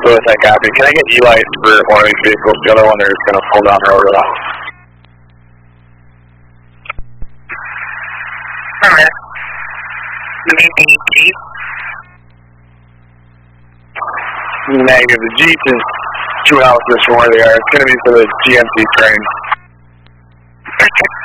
Lewis, I copy. Can I get E-Light for one of these vehicles? The other one, they're just going to pull down the road off. Alright. You need any Jeep? Negative. The Jeep is 2 houses from where they are. It's going to be for the GMC train. Okay.